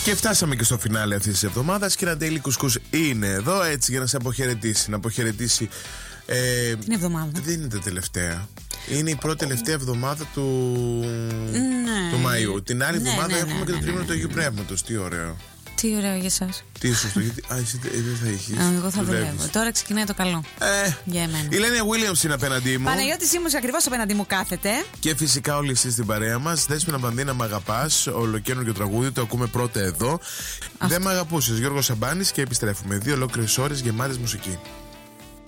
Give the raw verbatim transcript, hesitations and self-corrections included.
Και φτάσαμε και στο φινάλε αυτής της εβδομάδας και ένα Daily Couscous είναι εδώ έτσι για να σε αποχαιρετήσει. Να αποχαιρετήσει. Ε, την εβδομάδα. Δεν είναι τα τελευταία. Είναι η πρώτη τελευταία εβδομάδα του, ναι. του Μαΐου. Την άλλη ναι, εβδομάδα ναι, ναι, έχουμε ναι, και το ναι, τρίμηνο ναι, του Αγίου Πνεύματος. Τι ωραίο. Τι ωραίο για εσάς. Τι σωστό, γιατί. Α, εσύ δεν θα έχεις. Α, εγώ θα δουλεύω. Τώρα ξεκινάει το καλό. Ε, για εμένα. Η Λένια Williams είναι απέναντί μου. Παναγιώτης Σίμος ακριβώς απέναντί μου κάθεται. Και φυσικά όλοι εσείς στην παρέα μας. Δέσποινα Μπανδίνα, μ' αγαπάς. Ολοκαίνουργιο τραγούδι, το ακούμε πρώτα εδώ. Αυτό. Δεν μ' αγαπούσες, Γιώργος Σαμπάνης, και επιστρέφουμε. Δύο ολόκληρες ώρες γεμάτες μουσική.